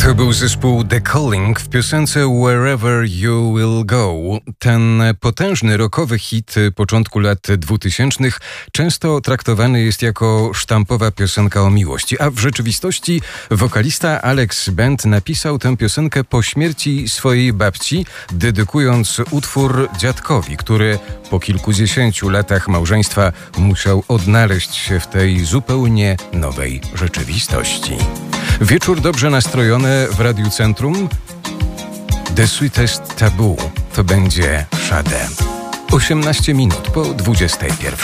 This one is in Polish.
To był zespół The Calling w piosence Wherever You Will Go. Ten potężny rockowy hit początku lat 2000 często traktowany jest jako sztampowa piosenka o miłości, a w rzeczywistości wokalista Alex Band napisał tę piosenkę po śmierci swojej babci, dedykując utwór dziadkowi, który po kilkudziesięciu latach małżeństwa musiał odnaleźć się w tej zupełnie nowej rzeczywistości. Wieczór dobrze nastrojony w Radiu Centrum. The Sweetest Taboo to będzie Sade. 18 minut po 21.